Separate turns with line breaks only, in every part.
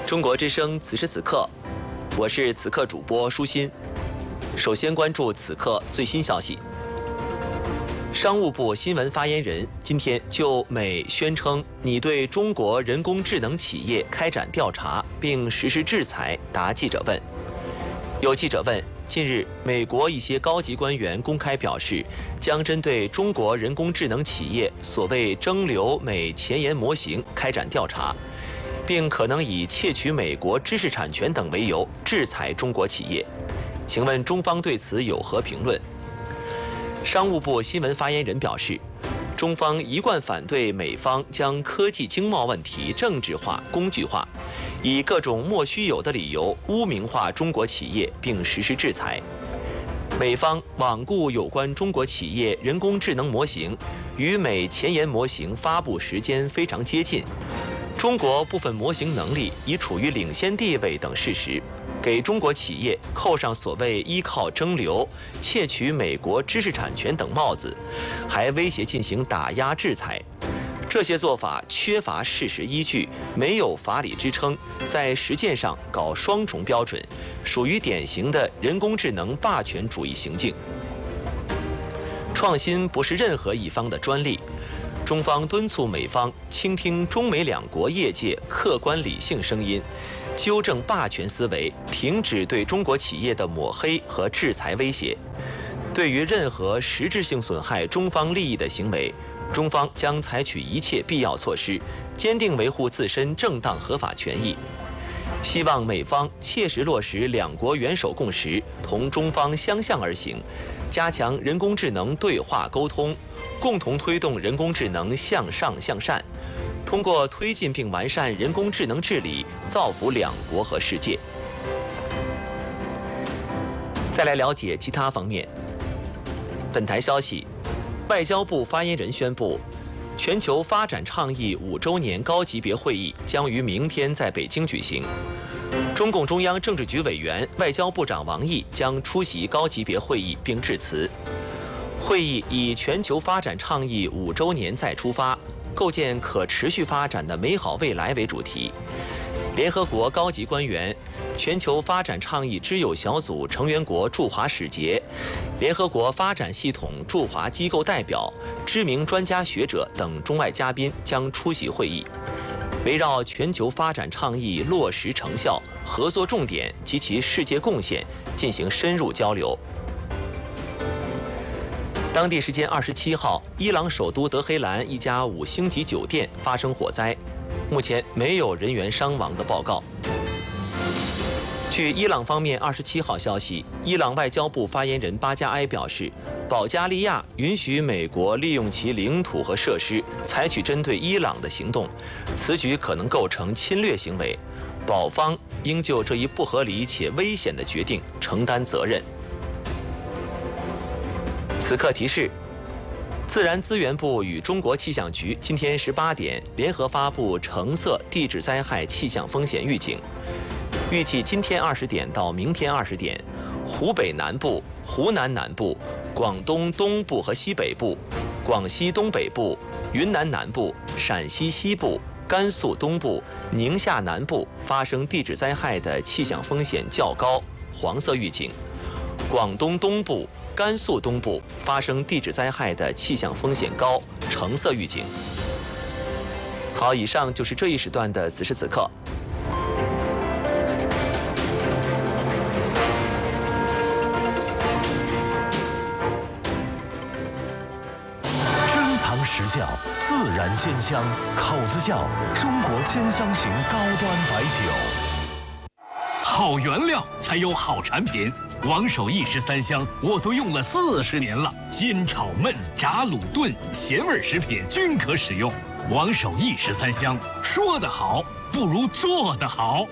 中国之声此时此刻，我是此刻主播舒心。首先关注此刻最新消息。商务部新闻发言人今天就美宣称拟对中国人工智能企业开展调查并实施制裁答记者问。有记者问，近日美国一些高级官员公开表示，将针对中国人工智能企业所谓蒸馏美前沿模型开展调查，并可能以窃取美国知识产权等为由制裁中国企业。请问中方对此有何评论？商务部新闻发言人表示，中方一贯反对美方将科技经贸问题政治化、工具化，以各种莫须有的理由污名化中国企业并实施制裁。美方罔顾有关中国企业人工智能模型与美前沿模型发布时间非常接近，中国部分模型能力已处于领先地位等事实，给中国企业扣上所谓依靠蒸馏、窃取美国知识产权等帽子，还威胁进行打压制裁。这些做法缺乏事实依据，没有法理支撑，在实践上搞双重标准，属于典型的人工智能霸权主义行径。创新不是任何一方的专利，中方敦促美方倾听中美两国业界客观理性声音，纠正霸权思维，停止对中国企业的抹黑和制裁威胁。对于任何实质性损害中方利益的行为，中方将采取一切必要措施，坚定维护自身正当合法权益。希望美方切实落实两国元首共识，同中方相向而行，加强人工智能对话沟通，共同推动人工智能向上向善，通过推进并完善人工智能治理，造福两国和世界。再来了解其他方面。本台消息，外交部发言人宣布，全球发展倡议5周年高级别会议将于明天在北京举行。中共中央政治局委员、外交部长王毅将出席高级别会议并致辞。会议以全球发展倡议5周年再出发，构建可持续发展的美好未来为主题。联合国高级官员、全球发展倡议知友小组成员国驻华使节、联合国发展系统驻华机构代表、知名专家学者等中外嘉宾将出席会议，围绕全球发展倡议落实成效、合作重点及其世界贡献进行深入交流。当地时间27号，伊朗首都德黑兰一家5星级酒店发生火灾，目前没有人员伤亡的报告。据伊朗方面27号消息，伊朗外交部发言人巴加埃表示，保加利亚允许美国利用其领土和设施采取针对伊朗的行动，此举可能构成侵略行为，保方应就这一不合理且危险的决定承担责任。此刻提示，自然资源部与中国气象局今天18点联合发布橙色地质灾害气象风险预警。预计今天20点到明天20点，湖北南部、湖南南部、广东东部和西北部、广西东北部、云南南部、陕西西部、甘肃东部、宁夏南部发生地质灾害的气象风险较高，黄色预警；广东东部、甘肃东部发生地质灾害的气象风险高，橙色预警。好，以上就是这一时段的此时此刻。
珍藏实窖，自然鲜香，口子窖，中国千香型高端白酒。
好原料才有好产品。王守义13香我都用了40年了，煎炒焖炸卤炖咸味食品均可使用。王守义13香，说得好不如做得好。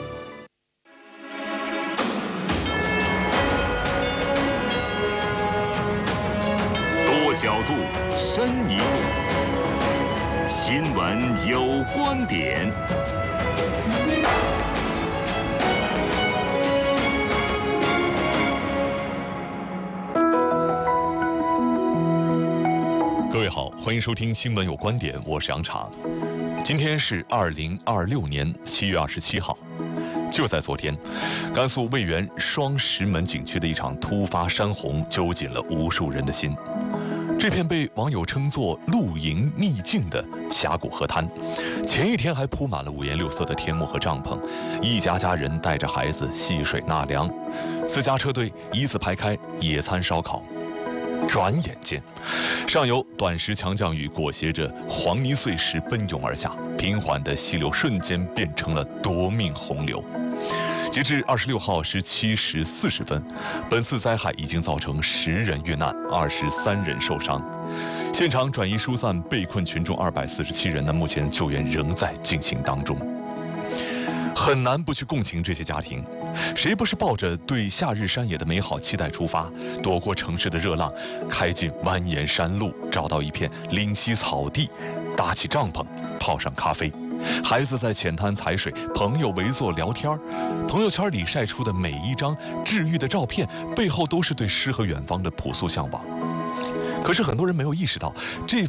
多角度，深一步，新闻有观点。
各位好，欢迎收听《新闻有观点》，我是杨常。 今天是2026年7月27号，就在昨天，甘肃渭源双石门景区的一场突发山洪揪紧了无数人的心。这片被网友称作露营秘境的峡谷河滩，前一天还铺满了五颜六色的天幕和帐篷，一家家人带着孩子戏水纳凉，私家车队依次排开野餐烧烤。转眼间，上游短时强降雨裹挟着黄泥碎石奔涌而下，平缓的溪流瞬间变成了夺命洪流。截至26号17时40分，本次灾害已经造成10人遇难，23人受伤。现场转移疏散被困群众247人呢，目前救援仍在进行当中。很难不去共情这些家庭，谁不是抱着对夏日山野的美好期待出发，躲过城市的热浪，开进蜿蜒山路，找到一片临溪草地，搭起帐篷，泡上咖啡。孩子在浅滩踩水，朋友围坐聊天，朋友圈里晒出的每一张治愈的照片，背后都是对诗和远方的朴素向往。可是很多人没有意识到，这